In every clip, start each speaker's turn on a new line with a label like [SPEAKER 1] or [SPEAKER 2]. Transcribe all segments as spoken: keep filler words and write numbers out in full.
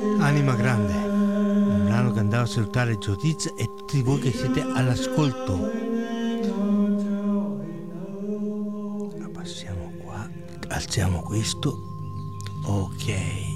[SPEAKER 1] Anima Grande, un brano che andava a salutare Giudiz e tutti voi che siete all'ascolto. Passiamo qua, alziamo questo, ok.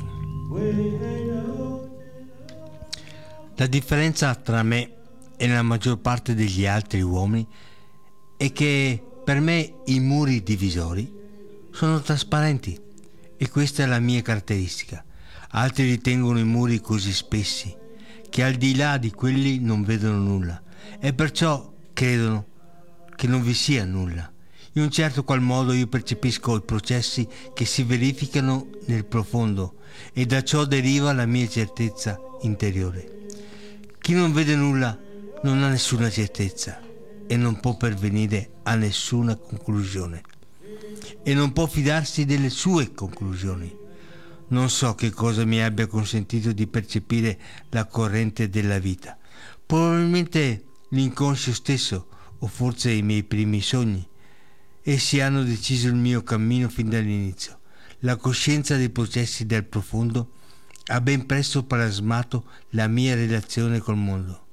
[SPEAKER 1] La differenza tra me e la maggior parte degli altri uomini è che per me i muri divisori sono trasparenti e questa è la mia caratteristica. Altri ritengono i muri così spessi che al di là di quelli non vedono nulla e perciò credono che non vi sia nulla. In un certo qual modo io percepisco i processi che si verificano nel profondo e da ciò deriva la mia certezza interiore. Chi non vede nulla non ha nessuna certezza e non può pervenire a nessuna conclusione e non può fidarsi delle sue conclusioni. Non so che cosa mi abbia consentito di percepire la corrente della vita. Probabilmente l'inconscio stesso o forse i miei primi sogni. Essi hanno deciso il mio cammino fin dall'inizio. La coscienza dei processi del profondo ha ben presto plasmato la mia relazione col mondo.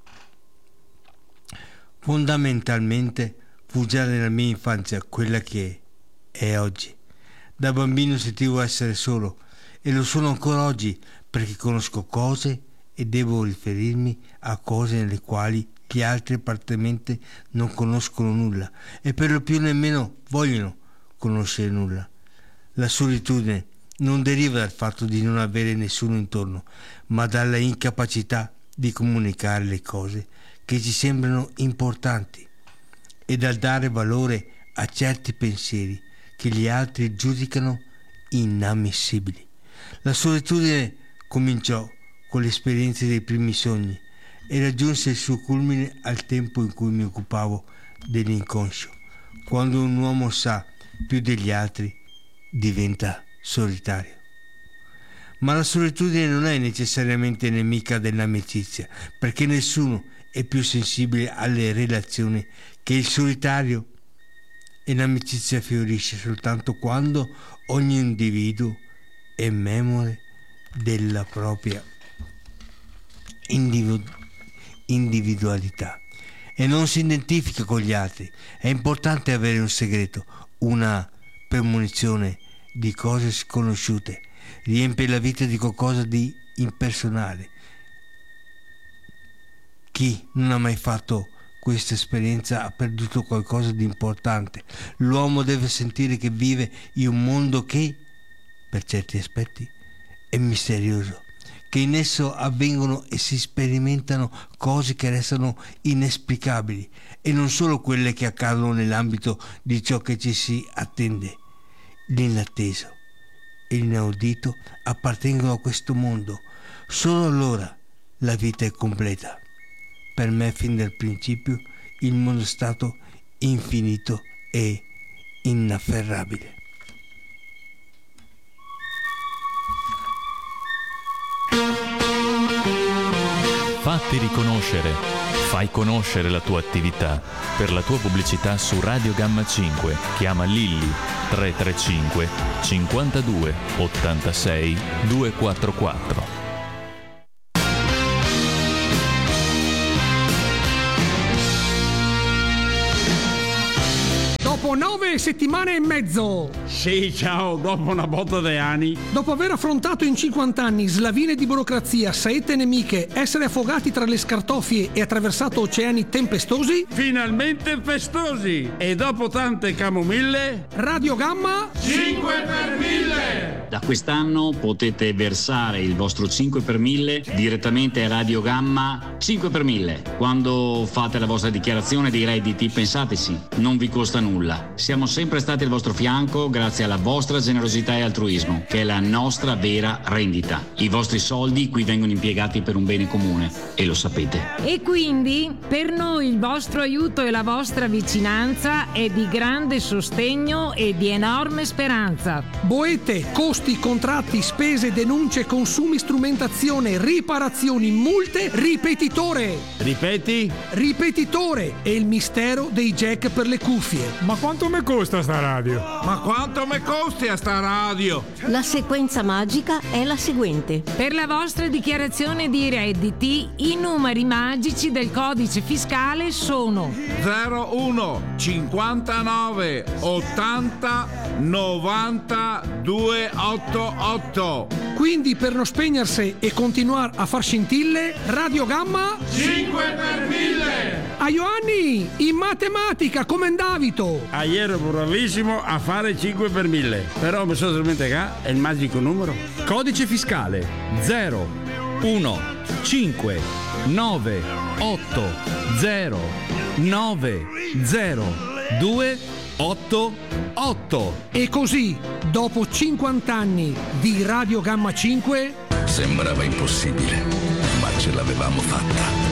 [SPEAKER 1] Fondamentalmente fu già nella mia infanzia quella che è oggi. Da bambino sentivo essere solo e lo sono ancora oggi perché conosco cose e devo riferirmi a cose nelle quali gli altri apparentemente non conoscono nulla e per lo più nemmeno vogliono conoscere nulla. La solitudine non deriva dal fatto di non avere nessuno intorno, ma dalla incapacità di comunicare le cose che ci sembrano importanti e dal dare valore a certi pensieri che gli altri giudicano inammissibili. La solitudine cominciò con l'esperienza dei primi sogni e raggiunse il suo culmine al tempo in cui mi occupavo dell'inconscio. Quando un uomo sa più degli altri, diventa solitario. Ma la solitudine non è necessariamente nemica dell'amicizia, perché nessuno è più sensibile alle relazioni che il solitario, e l'amicizia fiorisce soltanto quando ogni individuo è memore della propria individu- individualità e non si identifica con gli altri. È importante avere un segreto, una premonizione di cose sconosciute, riempie la vita di qualcosa di impersonale. Chi non ha mai fatto questa esperienza ha perduto qualcosa di importante. L'uomo deve sentire che vive in un mondo che, per certi aspetti, è misterioso, che in esso avvengono e si sperimentano cose che restano inesplicabili e non solo quelle che accadono nell'ambito di ciò che ci si attende. L'inatteso e l'inaudito appartengono a questo mondo. Solo allora la vita è completa. Per me fin dal principio il mondo è stato infinito e inafferrabile.
[SPEAKER 2] Fatti riconoscere, fai conoscere la tua attività. Per la tua pubblicità su Radio Gamma cinque chiama Lilli tre tre cinque cinquantadue ottantasei duecentoquarantaquattro.
[SPEAKER 3] Dopo nove settimane e mezzo.
[SPEAKER 4] Sì, ciao, dopo una botta di anni.
[SPEAKER 3] Dopo aver affrontato in cinquanta anni slavine di burocrazia, saette nemiche, essere affogati tra le scartoffie e attraversato oceani tempestosi.
[SPEAKER 4] Finalmente festosi. E dopo tante camomille.
[SPEAKER 3] Radio Gamma
[SPEAKER 4] cinque per mille.
[SPEAKER 5] Da quest'anno potete versare il vostro cinque per mille direttamente a Radio Gamma cinque per mille. Quando fate la vostra dichiarazione dei redditi, pensateci, non vi costa nulla. Siamo sempre stati al vostro fianco grazie alla vostra generosità e altruismo, che è la nostra vera rendita. I vostri soldi qui vengono impiegati per un bene comune e lo sapete.
[SPEAKER 6] E quindi per noi il vostro aiuto e la vostra vicinanza è di grande sostegno e di enorme speranza.
[SPEAKER 3] Boete, costo costi, contratti, spese, denunce, consumi, strumentazione, riparazioni, multe, ripetitore.
[SPEAKER 4] Ripeti?
[SPEAKER 3] Ripetitore è il mistero dei jack per le cuffie.
[SPEAKER 7] Ma quanto mi costa sta radio?
[SPEAKER 4] Ma quanto mi costi a sta radio?
[SPEAKER 8] La sequenza magica è la seguente.
[SPEAKER 6] Per la vostra dichiarazione di redditi, i numeri magici del codice fiscale sono
[SPEAKER 4] zero uno cinquantanove ottanta novanta duecentottantotto.
[SPEAKER 3] Quindi per non spegnersi e continuare a far scintille, Radio Gamma
[SPEAKER 4] cinque per mille.
[SPEAKER 3] a Ioanni, in matematica come Davito.
[SPEAKER 4] Ah, ero bravissimo a fare cinque per mille, però mi sono dimenticato il magico numero.
[SPEAKER 9] Codice fiscale zero uno cinque nove otto zero nove zero due otto otto.
[SPEAKER 3] E così, dopo cinquanta anni di Radio Gamma cinque,
[SPEAKER 10] sembrava impossibile, ma ce l'avevamo fatta.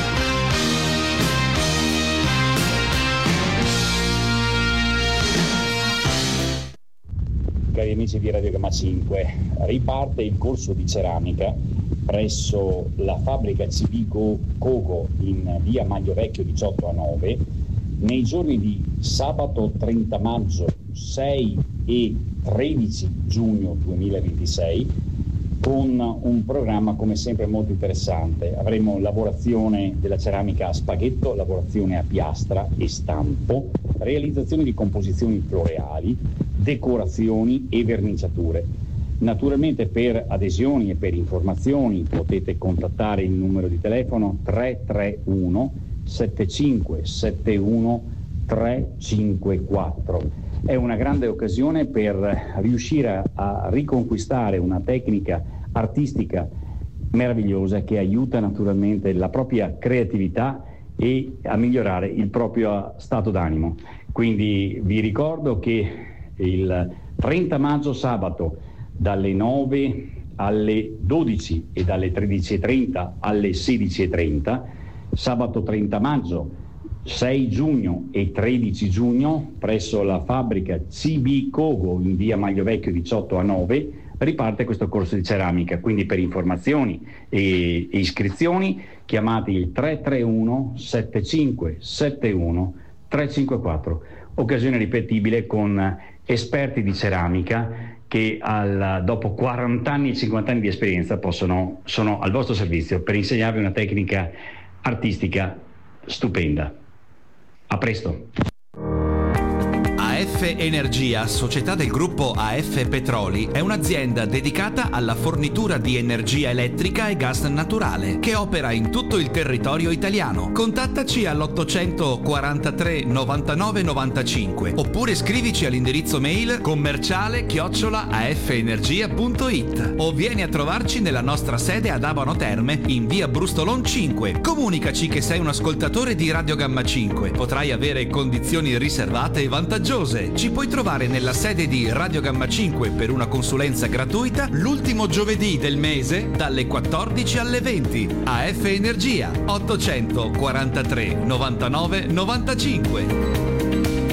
[SPEAKER 5] Cari amici di Radio Gamma cinque, riparte il corso di ceramica presso la fabbrica C B Cogo in via Maglio Vecchio diciotto a nove nei giorni di sabato trenta maggio, sei e tredici giugno duemilaventisei, con un programma come sempre molto interessante. Avremo lavorazione della ceramica a spaghetto, lavorazione a piastra e stampo, realizzazione di composizioni floreali, decorazioni e verniciature. Naturalmente per adesioni e per informazioni potete contattare il numero di telefono tre tre uno sette cinque sette uno tre cinque quattro. È una grande occasione per riuscire a, a riconquistare una tecnica artistica meravigliosa che aiuta naturalmente la propria creatività e a migliorare il proprio stato d'animo. Quindi vi ricordo che il trenta maggio sabato dalle nove alle dodici e dalle tredici e trenta alle sedici e trenta, sabato trenta maggio, sei giugno e tredici giugno presso la fabbrica C B Cogo in via Maglio Vecchio diciotto a nove riparte questo corso di ceramica. Quindi per informazioni e, e iscrizioni chiamate il tre tre uno sette cinque sette uno tre cinque quattro. Occasione ripetibile con esperti di ceramica che al, dopo quaranta anni e cinquanta anni di esperienza possono, sono al vostro servizio per insegnarvi una tecnica artistica stupenda. A presto.
[SPEAKER 9] A F Energia, società del gruppo A F Petroli, è un'azienda dedicata alla fornitura di energia elettrica e gas naturale, che opera in tutto il territorio italiano. Contattaci all'ottocentoquarantatré novantanove novantacinque oppure scrivici all'indirizzo mail commerciale chiocciola afenergia punto it o vieni a trovarci nella nostra sede ad Abano Terme in via Brustolon cinque. Comunicaci che sei un ascoltatore di Radio Gamma cinque. Potrai avere condizioni riservate e vantaggiose. Ci puoi trovare nella sede di Radio Gamma cinque per una consulenza gratuita l'ultimo giovedì del mese dalle quattordici alle venti. A F Energia ottocentoquarantatré novantanove novantacinque.